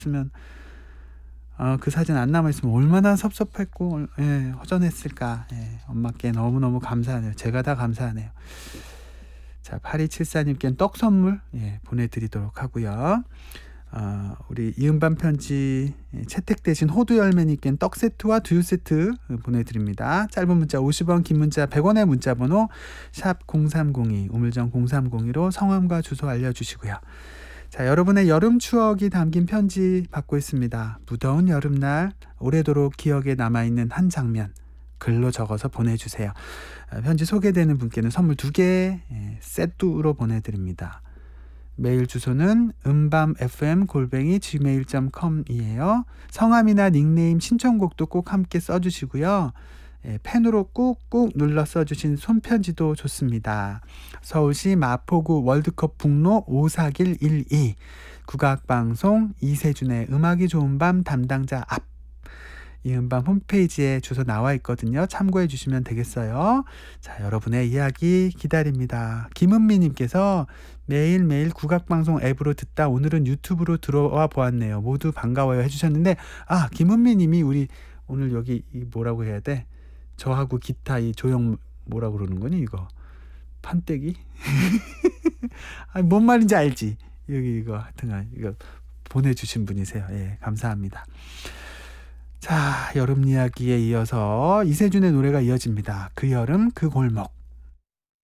있으면 그 사진 안 남아있으면 얼마나 섭섭했고 허전했을까. 엄마께 너무너무 감사하네요. 제가 다 감사하네요. 자, 8274님께는 떡 선물 보내드리도록 하고요. 우리 이음반 편지 채택되신 호두 열매님께는 떡 세트와 두유 세트 보내드립니다. 짧은 문자 50원, 긴 문자 100원의 문자 번호 샵 0302 우물정 0302로 성함과 주소 알려주시고요. 자, 여러분의 여름 추억이 담긴 편지 받고 있습니다. 무더운 여름날 오래도록 기억에 남아있는 한 장면 글로 적어서 보내주세요. 편지 소개되는 분께는 선물 2개 세트로 보내드립니다. 메일 주소는 음밤fm@gmail.com이에요. 성함이나 닉네임 신청곡도 꼭 함께 써주시고요. 펜으로 꾹꾹 눌러 써주신 손편지도 좋습니다. 서울시 마포구 월드컵 북로 54112 국악방송 이세준의 음악이 좋은 밤 담당자 앞 이음밤 홈페이지에 주소 나와 있거든요. 참고해 주시면 되겠어요. 자, 여러분의 이야기 기다립니다. 김은미님께서 매일매일 국악방송 앱으로 듣다 오늘은 유튜브로 들어와 보았네요. 모두 반가워요 해주셨는데 김은미님이 우리 오늘 여기 뭐라고 해야 돼? 저하고 기타 이 조형 뭐라고 그러는 거니 이거? 판때기? 뭔 말인지 알지? 여기 이거 하여튼간 이거 보내주신 분이세요. 감사합니다. 자, 여름 이야기에 이어서 이세준의 노래가 이어집니다. 그 여름 그 골목.